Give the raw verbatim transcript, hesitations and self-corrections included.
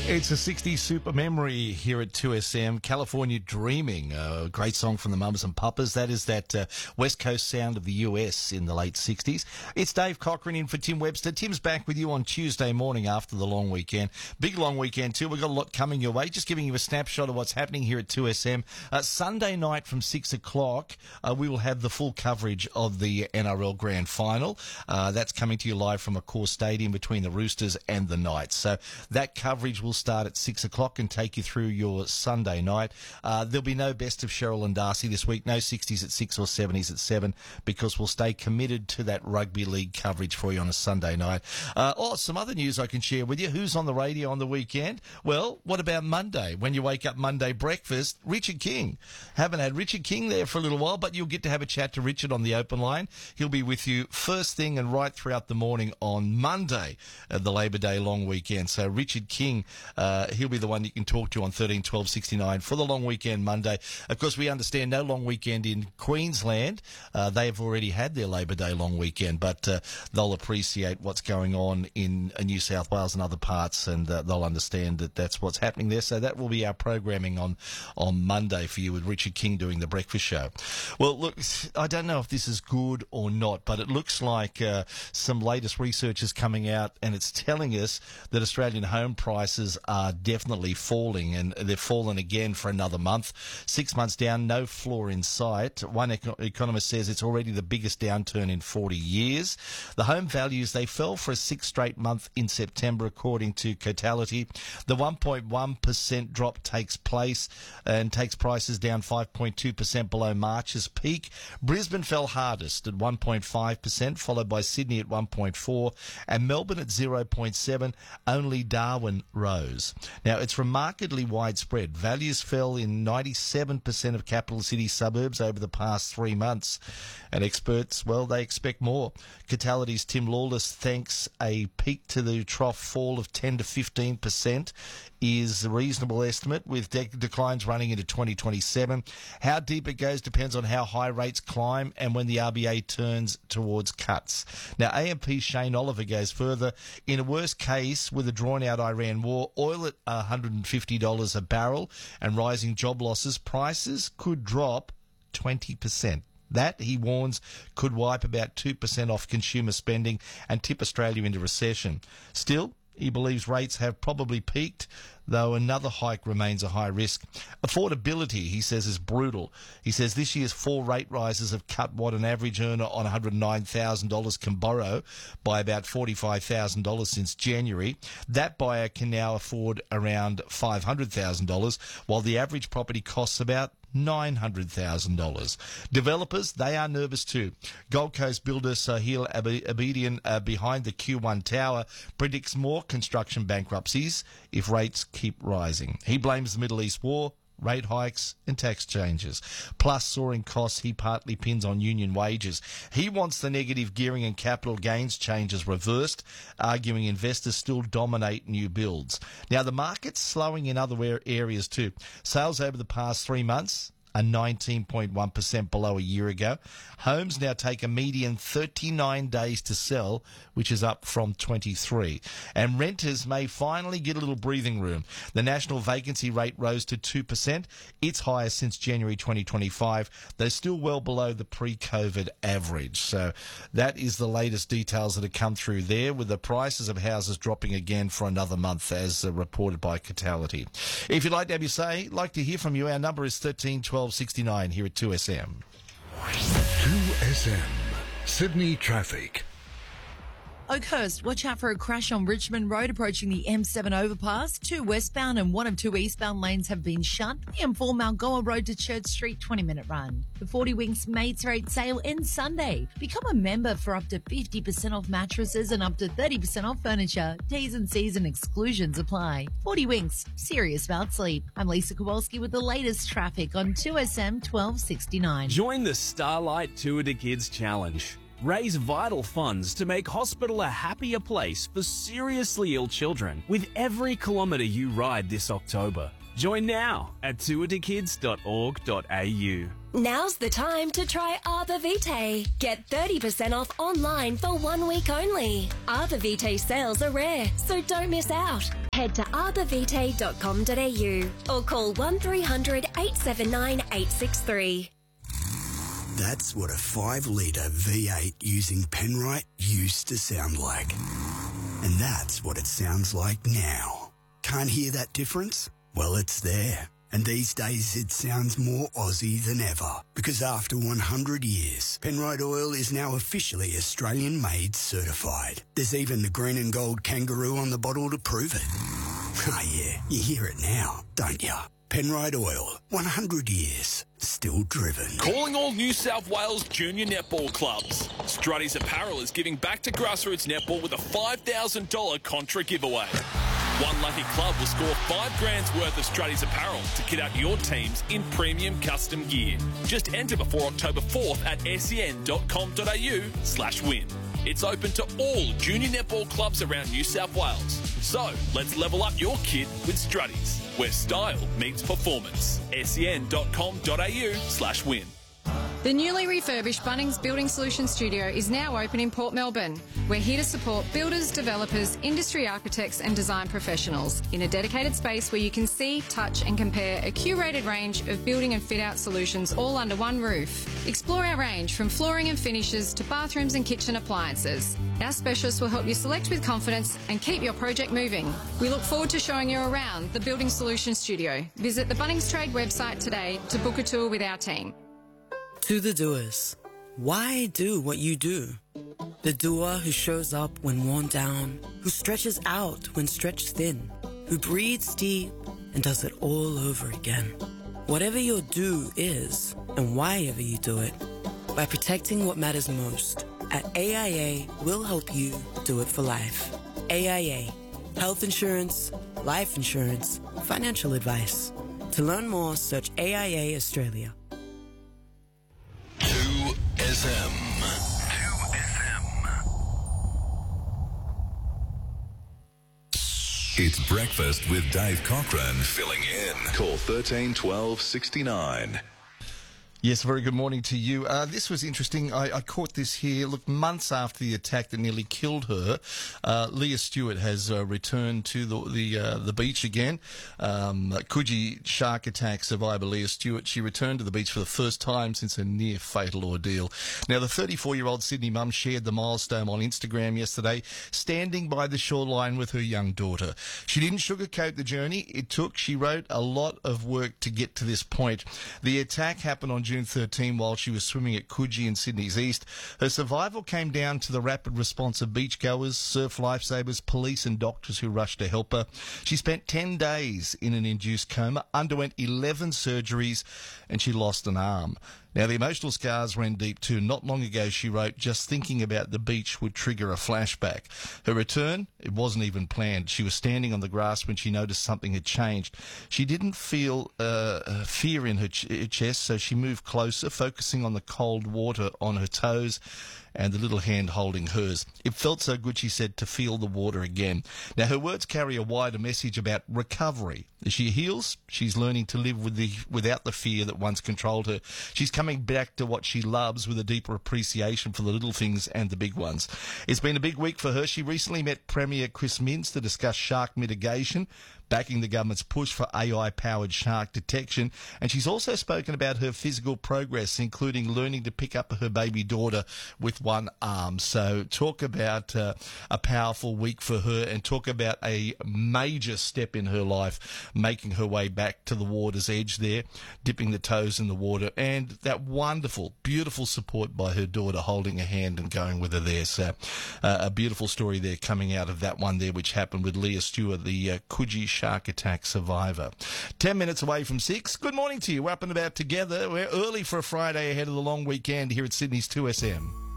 It's a sixties super memory here at two S M. California Dreaming, a great song from the Mamas and Papas. That is that uh, West Coast sound of the U S in the late sixties. It's Dave Cochran in for Tim Webster. Tim's back with you on Tuesday morning after the long weekend. Big long weekend too. We've got a lot coming your way. Just giving you a snapshot of what's happening here at two S M. Uh, Sunday night from six o'clock, uh, we will have the full coverage of the N R L Grand Final. Uh, that's coming to you live from Accor Stadium between the Roosters and the Knights. So that coverage will start at six o'clock and take you through your Sunday night. Uh, there'll be no best of Cheryl and Darcy this week, no sixties at six or seventies at seven, because we'll stay committed to that rugby league coverage for you on a Sunday night. Uh, oh, some other news I can share with you. Who's on the radio on the weekend? Well, what about Monday? When you wake up Monday breakfast, Richard King. Haven't had Richard King there for a little while, but you'll get to have a chat to Richard on the open line. He'll be with you first thing and right throughout the morning on Monday, uh, the Labor Day long weekend. So Richard King, uh, he'll be the one you can talk to on thirteen twelve sixty-nine for the long weekend Monday. Of course, we understand no long weekend in Queensland. Uh, they've already had their Labor Day long weekend, but uh, they'll appreciate what's going on in uh, New South Wales and other parts, and uh, they'll understand that that's what's happening there. So that will be our programming on, on Monday for you with Richard King doing the breakfast show. Well, look, I don't know if this is good or not, but it looks like uh, some latest research is coming out, and it's telling us that Australian home prices are definitely falling, and they've fallen again for another month. Six months down, no floor in sight. One eco- economist says it's already the biggest downturn in forty years. The home values, they fell for a sixth straight month in September, according to Cotality. The one point one percent drop takes place and takes prices down five point two percent below March's peak. Brisbane fell hardest at one point five percent, followed by Sydney at one point four percent and Melbourne at zero point seven percent. Only Darwin rose. Now, it's remarkably widespread. Values fell in ninety-seven percent of capital city suburbs over the past three months. And experts, well, they expect more. Catality's Tim Lawless thinks a peak to the trough fall of ten to fifteen percent is a reasonable estimate, with de- declines running into twenty twenty-seven. How deep it goes depends on how high rates climb and when the R B A turns towards cuts. Now, A M P's Shane Oliver goes further. In a worst case, with a drawn-out Iran war, oil at one hundred fifty dollars a barrel and rising job losses, prices could drop twenty percent. That, he warns, could wipe about two percent off consumer spending and tip Australia into recession. Still, he believes rates have probably peaked, though another hike remains a high risk. Affordability, he says, is brutal. He says this year's four rate rises have cut what an average earner on one hundred nine thousand dollars can borrow by about forty-five thousand dollars since January. That buyer can now afford around five hundred thousand dollars, while the average property costs about nine hundred thousand dollars. Developers, they are nervous too. Gold Coast builder Sahil Abedian, uh, behind the Q one Tower, predicts more construction bankruptcies if rates keep rising. He blames the Middle East war, rate hikes and tax changes, plus soaring costs he partly pins on union wages. He wants the negative gearing and capital gains changes reversed, arguing investors still dominate new builds. Now, the market's slowing in other areas too. Sales over the past three months are nineteen point one percent below a year ago. Homes now take a median thirty-nine days to sell, which is up from twenty-three. And renters may finally get a little breathing room. The national vacancy rate rose to two percent, its highest since January twenty twenty-five. They're still well below the pre-COVID average. So that is the latest details that have come through there, with the prices of houses dropping again for another month, as uh, reported by Cotality. If you'd like to have your say, like to hear from you, our number is thirteen twelve sixty-nine here at two S M. two S M, Sydney Traffic. Oakhurst, watch out for a crash on Richmond Road approaching the M seven overpass. Two westbound and one of two eastbound lanes have been shut. The M four Malgoa Road to Church Street, twenty minute run. The forty Winks Mates Rate sale ends Sunday. Become a member for up to fifty percent off mattresses and up to thirty percent off furniture. T's and C's and exclusions apply. forty Winks, serious about sleep. I'm Lisa Kowalski with the latest traffic on two S M twelve sixty-nine. Join the Starlight Tour to Kids Challenge. Raise vital funds to make hospital a happier place for seriously ill children with every kilometre you ride this October. Join now at tour to kids dot org dot a u. Now's the time to try Arbor Vitae. Get thirty percent off online for one week only. Arbor Vitae sales are rare, so don't miss out. Head to arbor vitae dot com dot a u or call one three hundred eight seven nine eight six three. That's what a five litre V eight using Penrite used to sound like. And that's what it sounds like now. Can't hear that difference? Well, it's there. And these days it sounds more Aussie than ever, because after one hundred years, Penrite Oil is now officially Australian-made certified. There's even the green and gold kangaroo on the bottle to prove it. Oh yeah, you hear it now, don't you? Penrite Oil, one hundred years, still driven. Calling all New South Wales junior netball clubs. Strutty's Apparel is giving back to grassroots netball with a five thousand dollars contra giveaway. One lucky club will score five grand's worth of Strutty's Apparel to kit out your teams in premium custom gear. Just enter before October fourth at sen dot com dot a u slash win. It's open to all junior netball clubs around New South Wales. So, let's level up your kit with Strutty's, where style meets performance. sen dot com dot a u slash win. The newly refurbished Bunnings Building Solutions Studio is now open in Port Melbourne. We're here to support builders, developers, industry architects and design professionals in a dedicated space where you can see, touch and compare a curated range of building and fit-out solutions all under one roof. Explore our range from flooring and finishes to bathrooms and kitchen appliances. Our specialists will help you select with confidence and keep your project moving. We look forward to showing you around the Building Solutions Studio. Visit the Bunnings Trade website today to book a tour with our team. To the doers, why do what you do? The doer who shows up when worn down, who stretches out when stretched thin, who breathes deep and does it all over again. Whatever your do is, and why ever you do it, by protecting what matters most, at A I A, we'll help you do it for life. A I A, health insurance, life insurance, financial advice. To learn more, search A I A Australia. two S M. two S M. It's breakfast with Dave Cochran filling in. Call thirteen twelve sixty-nine. Yes, very good morning to you. Uh, this was interesting. I, I caught this here. Look, months after the attack that nearly killed her, uh, Leah Stewart has uh, returned to the the, uh, the beach again. Um, Coogee shark attack survivor Leah Stewart, she returned to the beach for the first time since a near-fatal ordeal. Now, the thirty-four-year-old Sydney mum shared the milestone on Instagram yesterday, standing by the shoreline with her young daughter. She didn't sugarcoat the journey it took. She wrote a lot of work to get to this point. The attack happened on June thirteenth while she was swimming at Coogee in Sydney's east. Her survival came down to the rapid response of beachgoers, surf lifesavers, police and doctors who rushed to help her. She spent ten days in an induced coma, underwent eleven surgeries, and she lost an arm. Now, the emotional scars ran deep too. Not long ago, she wrote, just thinking about the beach would trigger a flashback. Her return, it wasn't even planned. She was standing on the grass when she noticed something had changed. She didn't feel uh, fear in her ch- chest, so she moved closer, focusing on the cold water on her toes and the little hand holding hers. It felt so good, she said, to feel the water again. Now, her words carry a wider message about recovery. As she heals, she's learning to live with the without the fear that once controlled her. She's coming back to what she loves with a deeper appreciation for the little things and the big ones. It's been a big week for her. She recently met Premier Chris Minns to discuss shark mitigation, backing the government's push for A I-powered shark detection. And she's also spoken about her physical progress, including learning to pick up her baby daughter with one arm. So talk about uh, a powerful week for her, and talk about a major step in her life, making her way back to the water's edge there, dipping the toes in the water, and that wonderful, beautiful support by her daughter holding her hand and going with her there. So uh, a beautiful story there coming out of that one there, which happened with Leah Stewart, the uh, Coogee shark attack survivor. Ten minutes away from six. Good morning to you. We're up and about together. We're early for a Friday ahead of the long weekend here at Sydney's two S M.